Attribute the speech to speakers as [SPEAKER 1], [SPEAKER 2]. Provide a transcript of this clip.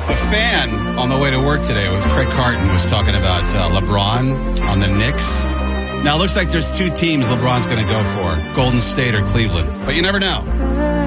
[SPEAKER 1] The Fan on the way to work today with Craig Carton was talking about LeBron on the Knicks. Now, it looks like there's two teams LeBron's going to go for, Golden State or Cleveland. But you never know.